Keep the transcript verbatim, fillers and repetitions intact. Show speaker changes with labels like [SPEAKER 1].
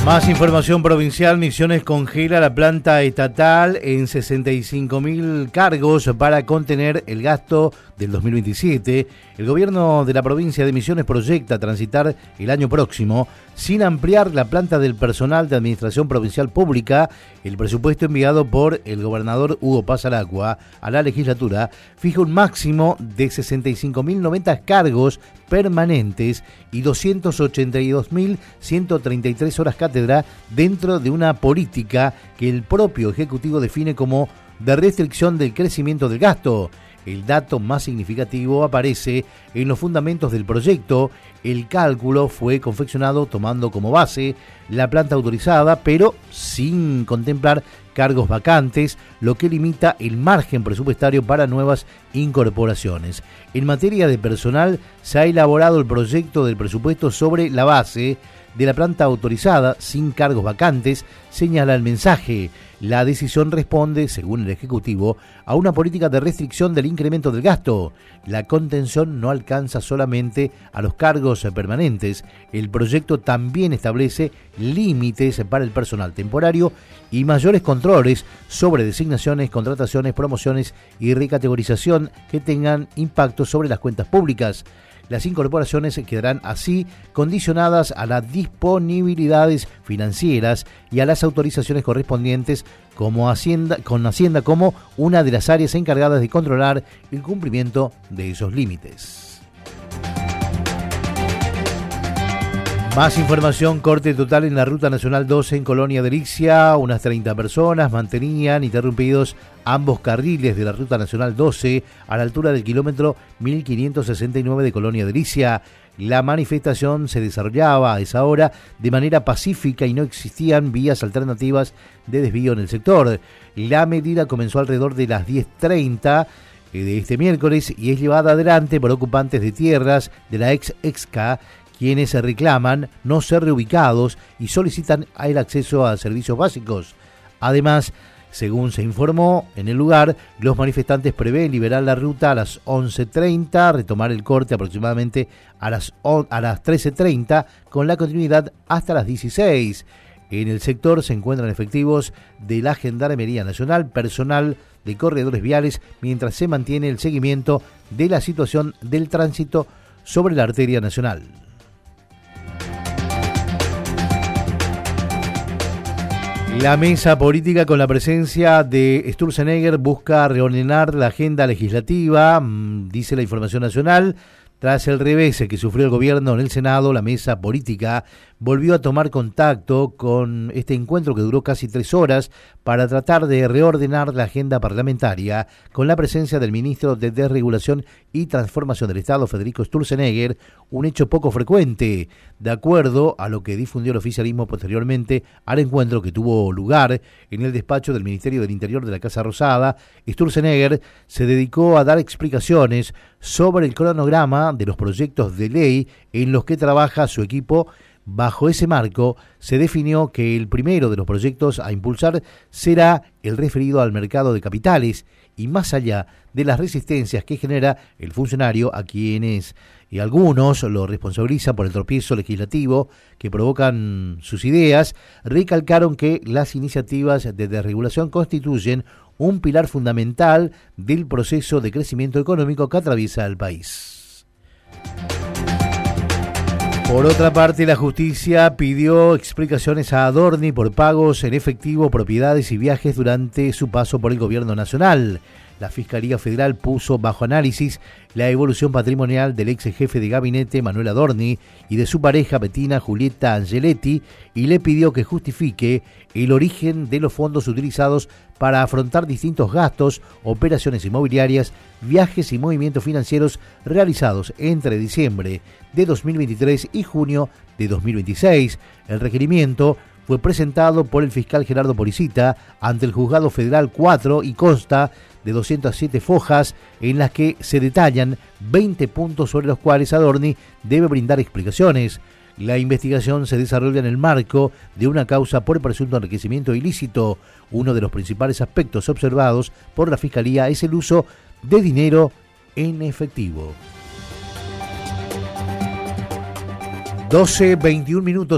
[SPEAKER 1] Más información provincial. Misiones congela la planta estatal en sesenta y cinco mil cargos para contener el gasto del dos mil veintisiete. El gobierno de la provincia de Misiones proyecta transitar el año próximo sin ampliar la planta del personal de Administración Provincial Pública. El presupuesto enviado por el gobernador Hugo Paz Aracua a la legislatura fija un máximo de sesenta y cinco mil noventa cargos permanentes y doscientas ochenta y dos mil ciento treinta y tres horas cátedra dentro de una política que el propio Ejecutivo define como de restricción del crecimiento del gasto. El dato más significativo aparece en los fundamentos del proyecto. El cálculo fue confeccionado tomando como base la planta autorizada, pero sin contemplar cargos vacantes, lo que limita el margen presupuestario para nuevas incorporaciones. En materia de personal, se ha elaborado el proyecto del presupuesto sobre la base de la planta autorizada, sin cargos vacantes, señala el mensaje. La decisión responde, según el Ejecutivo, a una política de restricción del incremento del gasto. La contención no alcanza solamente a los cargos permanentes. El proyecto también establece límites para el personal temporario y mayores controles sobre designaciones, contrataciones, promociones y recategorización que tengan impacto sobre las cuentas públicas. Las incorporaciones quedarán así condicionadas a las disponibilidades financieras y a las autorizaciones correspondientes como Hacienda, con Hacienda como una de las áreas encargadas de controlar el cumplimiento de esos límites. Más información. Corte total en la Ruta Nacional doce en Colonia Delixia. Unas treinta personas mantenían interrumpidos ambos carriles de la Ruta Nacional doce a la altura del kilómetro mil quinientos sesenta y nueve de Colonia Delixia. La manifestación se desarrollaba a esa hora de manera pacífica y no existían vías alternativas de desvío en el sector. La medida comenzó alrededor de las diez treinta de este miércoles y es llevada adelante por ocupantes de tierras de la ex Exca, quienes reclaman no ser reubicados y solicitan el acceso a servicios básicos. Además, según se informó en el lugar, los manifestantes prevén liberar la ruta a las once treinta, retomar el corte aproximadamente a las, a las trece treinta, con la continuidad hasta las dieciséis. En el sector se encuentran efectivos de la Gendarmería Nacional, personal de corredores viales, mientras se mantiene el seguimiento de la situación del tránsito sobre la arteria nacional. La mesa política, con la presencia de Sturzenegger, busca reordenar la agenda legislativa, dice la Información Nacional. Tras el revés que sufrió el gobierno en el Senado, la mesa política volvió a tomar contacto con este encuentro que duró casi tres horas para tratar de reordenar la agenda parlamentaria, con la presencia del ministro de Desregulación y Transformación del Estado, Federico Sturzenegger, un hecho poco frecuente, de acuerdo a lo que difundió el oficialismo posteriormente al encuentro que tuvo lugar en el despacho del Ministerio del Interior de la Casa Rosada. Sturzenegger se dedicó a dar explicaciones sobre el cronograma de los proyectos de ley en los que trabaja su equipo. Bajo ese marco, se definió que el primero de los proyectos a impulsar será el referido al mercado de capitales, y más allá de las resistencias que genera el funcionario, a quienes y algunos lo responsabilizan por el tropiezo legislativo que provocan sus ideas, recalcaron que las iniciativas de desregulación constituyen un pilar fundamental del proceso de crecimiento económico que atraviesa el país. Por otra parte, la justicia pidió explicaciones a Adorni por pagos en efectivo, propiedades y viajes durante su paso por el gobierno nacional. La Fiscalía Federal puso bajo análisis la evolución patrimonial del ex jefe de gabinete Manuel Adorni y de su pareja Bettina Julieta Angeletti, y le pidió que justifique el origen de los fondos utilizados para afrontar distintos gastos, operaciones inmobiliarias, viajes y movimientos financieros realizados entre diciembre de dos mil veintitrés y junio de dos mil veintiséis. El requerimiento fue presentado por el fiscal Gerardo Policita ante el Juzgado Federal cuatro y consta de doscientas siete fojas en las que se detallan veinte puntos sobre los cuales Adorni debe brindar explicaciones. La investigación se desarrolla en el marco de una causa por presunto enriquecimiento ilícito. Uno de los principales aspectos observados por la Fiscalía es el uso de dinero en efectivo. doce veintiún minutos.